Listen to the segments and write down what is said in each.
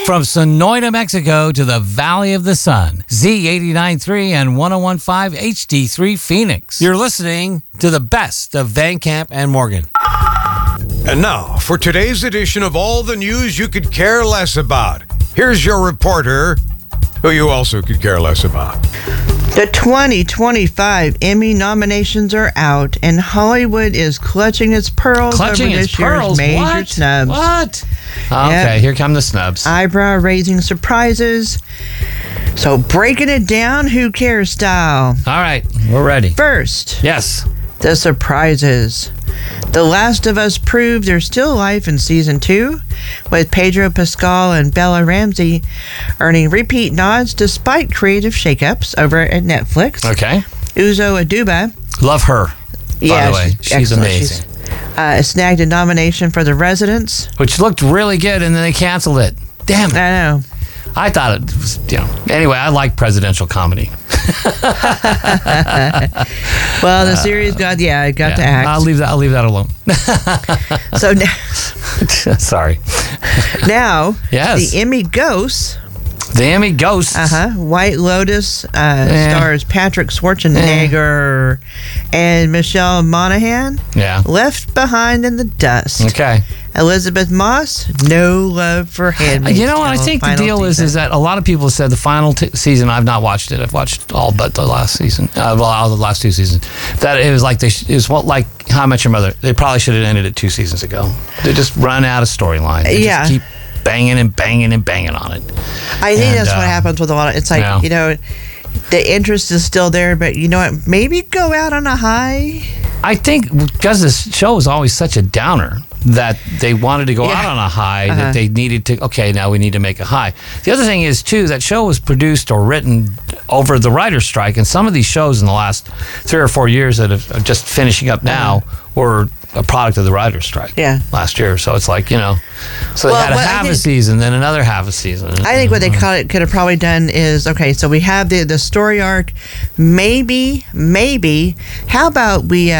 From Sonoita, Mexico to the Valley of the Sun, Z89.3 and 101.5 HD3 Phoenix. You're listening to the best of Van Camp and Morgan. And now, for today's edition of all the news you could care less about, here's your reporter, who you also could care less about. The 2025 Emmy nominations are out, and Hollywood is clutching its pearls over this year's major snubs. What? Okay, Here come the snubs. Eyebrow-raising surprises. So breaking it down, who cares style. All right, we're ready. First, Yes. the surprises. The Last of Us proved there's still life in Season 2, with Pedro Pascal and Bella Ramsey earning repeat nods despite creative shakeups over at Netflix. Okay. Uzo Aduba. Love her, by the way. She's amazing. Snagged a nomination for The Residents. Which looked really good, and then they canceled it. Damn it. I know. I thought it was, Anyway, I like presidential comedy. Well, the series got to act. I'll leave that alone. So now, sorry. Now, Yes. the Emmy Ghosts. The Emmy Ghosts. White Lotus stars Patrick Schwarzenegger and Michelle Monaghan. Yeah. Left behind in the dust. Okay. Elizabeth Moss, no love for Handmaid's You know what? I Tale think the final deal season. is that a lot of people said the final season. I've not watched it. I've watched all but the last season. All the last two seasons. That it was like it was like How I Met Your Mother. They probably should have ended it 2 seasons ago. They just run out of storyline. They just keep banging and banging and banging on it. I think that's what happens with a lot of. It's like the interest is still there, but you know what? Maybe go out on a high. I think because this show was always such a downer that they wanted to go out on a high, that they needed to, now we need to make a high. The other thing is, too, that show was produced or written over the writer's strike, and some of these shows in the last 3 or 4 years that are just finishing up now were a product of the writer's strike last year. So it's like, so they had half a season, then another half a season. I think what they could have probably done is, so we have the story arc. Maybe, how about we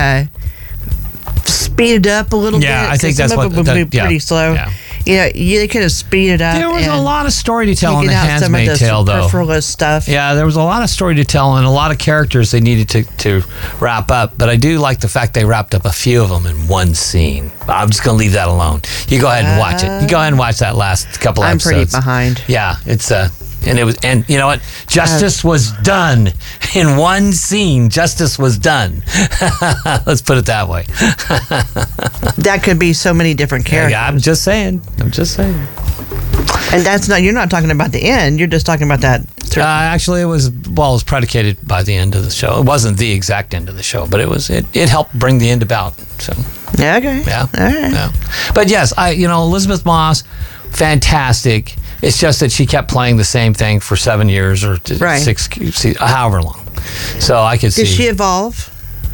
speed it up a little bit? Yeah, I think that's some what of it would be pretty slow. Yeah. They could have speeded it up. There was a lot of story to tell on The some of Handmaid's Tale, though. Superfluous stuff. Yeah, there was a lot of story to tell and a lot of characters they needed to wrap up. But I do like the fact they wrapped up a few of them in one scene. I'm just going to leave that alone. You go ahead and watch it. You go ahead and watch that last couple episodes. I'm pretty behind. Yeah, it's and you know what? Justice was done in one scene. Justice was done. Let's put it that way. That could be so many different characters. Yeah, I'm just saying. And you're not talking about the end. You're just talking about that. Actually, it was predicated by the end of the show. It wasn't the exact end of the show, but it helped bring the end about. So. Okay. Yeah. All right. Yeah. But yes, Elizabeth Moss, fantastic. It's just that she kept playing the same thing for 7 years or 6, however long. So I could see. Did she evolve?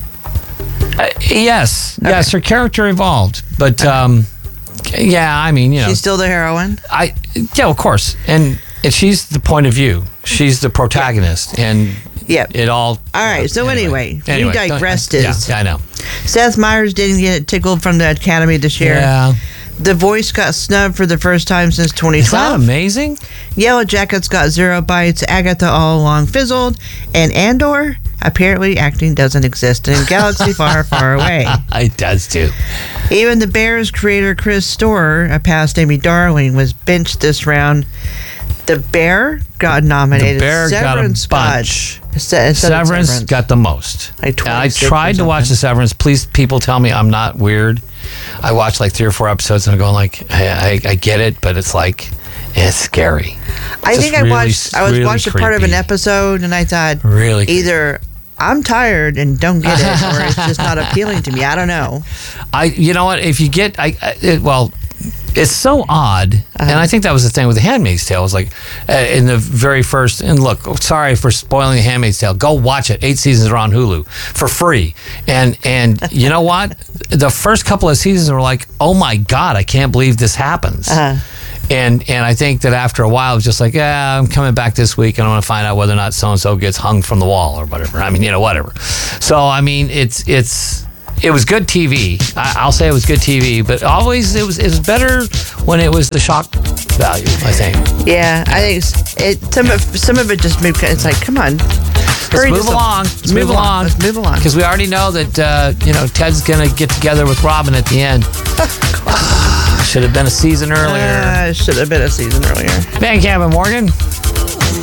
Yes. Okay. Yes, her character evolved. But, she's still the heroine? Of course. And she's the point of view. She's the protagonist. And it all... All right. So anyway, you digressed. Yeah, I know. Seth Meyers didn't get tickled from the Academy this year. Yeah. The Voice got snubbed for the first time since 2012. Is that amazing? Yellow Jackets got 0 bites. Agatha All Along fizzled. And Andor, apparently acting doesn't exist in a galaxy far, far away. It does too. Even The Bears creator Chris Storer, a past Amy Darling, was benched this round. The Bear got nominated. The Bear Severance got a bunch. Severance got the most. I tried to watch the Severance. Please, people tell me I'm not weird. I watched like 3 or 4 episodes and I'm going like, I get it, but it's like, it's scary. I think I was watching part of an episode and I thought, either I'm tired and don't get it, or it's just not appealing to me. I don't know. You know what? If you get, it's so odd, and I think that was the thing with The Handmaid's Tale. It was like in the very first, and look, sorry for spoiling The Handmaid's Tale. Go watch it. 8 seasons are on Hulu for free. And you know what? The first couple of seasons were like, oh my God, I can't believe this happens. And I think that after a while, it was just like, I'm coming back this week and I want to find out whether or not so-and-so gets hung from the wall or whatever. Whatever. So, it was good TV. I'll say it was good TV, but always it was better when it was the shock value, I think. Yeah, I think some of it just moved. It's like, come on, Let's move along. Let's move along. Because we already know that Ted's gonna get together with Robin at the end. Should have been a season earlier. Should have been a season earlier. Van Camp and Morgan.